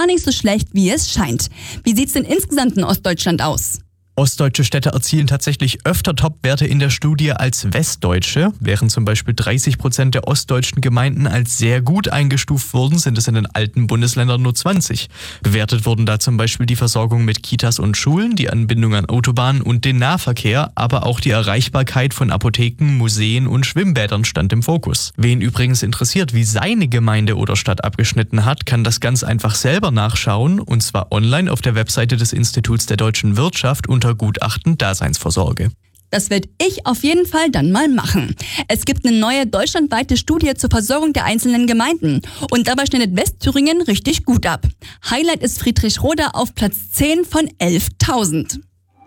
gar nicht so schlecht, wie es scheint. Wie sieht's denn insgesamt in Ostdeutschland aus? Ostdeutsche Städte erzielen tatsächlich öfter Top-Werte in der Studie als westdeutsche. Während zum Beispiel 30% der ostdeutschen Gemeinden als sehr gut eingestuft wurden, sind es in den alten Bundesländern nur 20. Bewertet wurden da zum Beispiel die Versorgung mit Kitas und Schulen, die Anbindung an Autobahnen und den Nahverkehr, aber auch die Erreichbarkeit von Apotheken, Museen und Schwimmbädern stand im Fokus. Wen übrigens interessiert, wie seine Gemeinde oder Stadt abgeschnitten hat, kann das ganz einfach selber nachschauen, und zwar online auf der Webseite des Instituts der deutschen Wirtschaft unter Gutachten Daseinsvorsorge. Das werde ich auf jeden Fall dann mal machen. Es gibt eine neue deutschlandweite Studie zur Versorgung der einzelnen Gemeinden. Und dabei schneidet Westthüringen richtig gut ab. Highlight ist Friedrichroda auf Platz 10 von 11.000.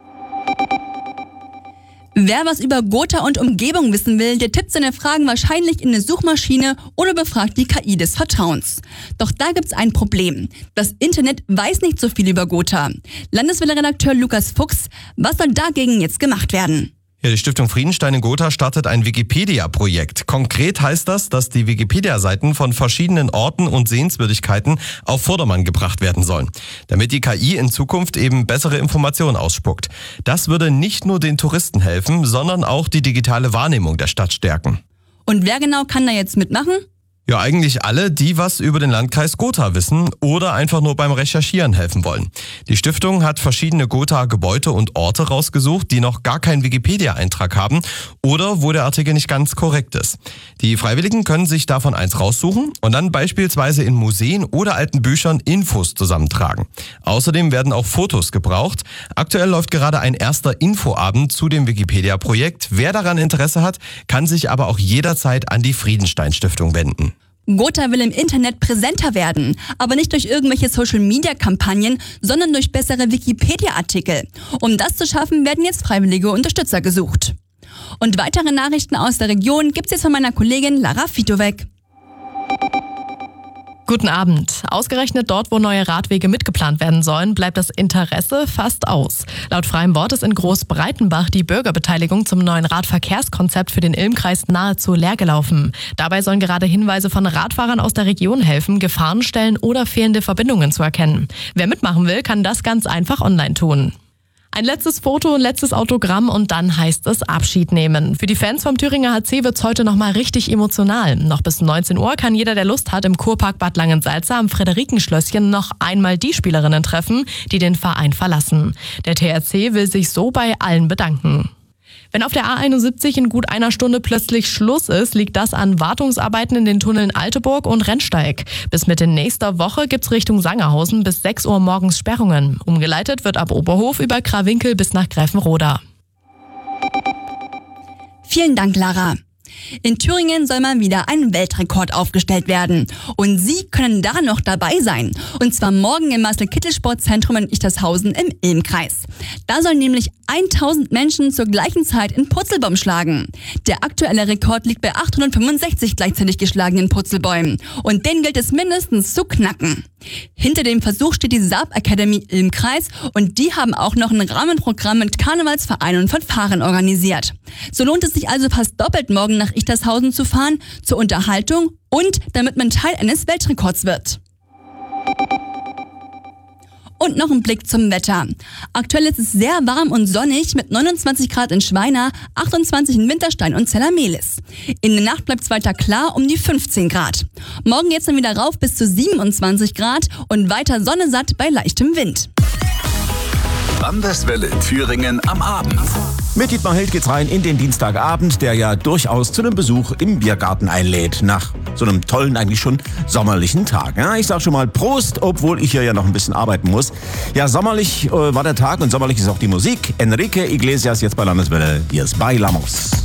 Wer was über Gotha und Umgebung wissen will, der tippt seine Fragen wahrscheinlich in eine Suchmaschine oder befragt die KI des Vertrauens. Doch da gibt's ein Problem. Das Internet weiß nicht so viel über Gotha. Landeswelle-Redakteur Lukas Fuchs, was soll dagegen jetzt gemacht werden? Ja, die Stiftung Friedenstein in Gotha startet ein Wikipedia-Projekt. Konkret heißt das, dass die Wikipedia-Seiten von verschiedenen Orten und Sehenswürdigkeiten auf Vordermann gebracht werden sollen, damit die KI in Zukunft eben bessere Informationen ausspuckt. Das würde nicht nur den Touristen helfen, sondern auch die digitale Wahrnehmung der Stadt stärken. Und wer genau kann da jetzt mitmachen? Ja, eigentlich alle, die was über den Landkreis Gotha wissen oder einfach nur beim Recherchieren helfen wollen. Die Stiftung hat verschiedene Gotha-Gebäude und Orte rausgesucht, die noch gar keinen Wikipedia-Eintrag haben oder wo der Artikel nicht ganz korrekt ist. Die Freiwilligen können sich davon eins raussuchen und dann beispielsweise in Museen oder alten Büchern Infos zusammentragen. Außerdem werden auch Fotos gebraucht. Aktuell läuft gerade ein erster Infoabend zu dem Wikipedia-Projekt. Wer daran Interesse hat, kann sich aber auch jederzeit an die Friedenstein-Stiftung wenden. Gotha will im Internet präsenter werden, aber nicht durch irgendwelche Social-Media-Kampagnen, sondern durch bessere Wikipedia-Artikel. Um das zu schaffen, werden jetzt freiwillige Unterstützer gesucht. Und weitere Nachrichten aus der Region gibt's jetzt von meiner Kollegin Lara Fitowek. Guten Abend. Ausgerechnet dort, wo neue Radwege mitgeplant werden sollen, bleibt das Interesse fast aus. Laut freiem Wort ist in Großbreitenbach die Bürgerbeteiligung zum neuen Radverkehrskonzept für den Ilmkreis nahezu leer gelaufen. Dabei sollen gerade Hinweise von Radfahrern aus der Region helfen, Gefahrenstellen oder fehlende Verbindungen zu erkennen. Wer mitmachen will, kann das ganz einfach online tun. Ein letztes Foto, ein letztes Autogramm und dann heißt es Abschied nehmen. Für die Fans vom Thüringer HC wird's heute nochmal richtig emotional. Noch bis 19 Uhr kann jeder, der Lust hat, im Kurpark Bad Langensalza am Friederikenschlösschen noch einmal die Spielerinnen treffen, die den Verein verlassen. Der THC will sich so bei allen bedanken. Wenn auf der A71 in gut einer Stunde plötzlich Schluss ist, liegt das an Wartungsarbeiten in den Tunneln Alteburg und Rennsteig. Bis Mitte nächster Woche gibt's Richtung Sangerhausen bis 6 Uhr morgens Sperrungen. Umgeleitet wird ab Oberhof über Krawinkel bis nach Gräfenroda. Vielen Dank, Lara. In Thüringen soll mal wieder ein Weltrekord aufgestellt werden. Und Sie können da noch dabei sein. Und zwar morgen im Marcel-Kittel-Sportzentrum in Ichtershausen im Ilmkreis. Da sollen nämlich 1000 Menschen zur gleichen Zeit in Purzelbaum schlagen. Der aktuelle Rekord liegt bei 865 gleichzeitig geschlagenen Purzelbäumen. Und den gilt es mindestens zu knacken. Hinter dem Versuch steht die Saab Academy Ilmkreis und die haben auch noch ein Rahmenprogramm mit Karnevalsvereinen und Fanfaren organisiert. So lohnt es sich also fast doppelt, morgen nach Ichtershausen zu fahren, zur Unterhaltung und damit man Teil eines Weltrekords wird. Und noch ein Blick zum Wetter. Aktuell ist es sehr warm und sonnig mit 29 Grad in Schweina, 28 in Winterstein und Zellermelis. In der Nacht bleibt es weiter klar um die 15 Grad. Morgen geht's dann wieder rauf bis zu 27 Grad und weiter sonnesatt bei leichtem Wind. Landeswelle Thüringen am Abend. Mit Dietmar Held geht's rein in den Dienstagabend, der ja durchaus zu einem Besuch im Biergarten einlädt. Nach so einem tollen, eigentlich schon sommerlichen Tag. Ja, ich sag schon mal Prost, obwohl ich hier ja noch ein bisschen arbeiten muss. Ja, sommerlich war der Tag und sommerlich ist auch die Musik. Enrique Iglesias jetzt bei Landeswelle. Hier ist Bailamos.